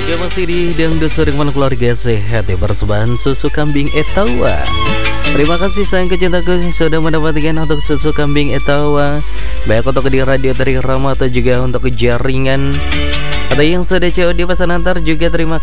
Ya masih di Dangdut Seringan Keluarga Sehat ya, persembahan susu kambing Etawa. Terima kasih sayang kecintaku sudah mendapatkan untuk susu kambing Etawa, baik untuk di radio dari Rama atau juga untuk jaringan atau yang sudah COD pesan antar juga terima kasih.